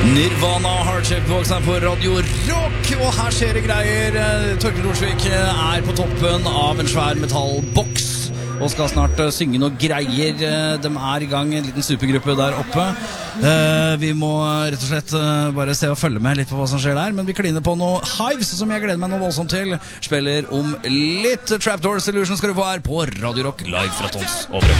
Nirvana Hardship voksen på Radio Rock, og her skjer det greier. Torkel Rorsvik på toppen av en svær metallboks og skal snart synge noe greier. De I gang, en liten supergruppe der oppe. Vi må rett og slett bare se og følge med litt på hva som skjer der, men vi kliner på noe Hives som jeg gleder meg noe voldsomt til. Spiller om litt Trapdoor Solution skal du få her på Radio Rock live fra Tons og Brøk.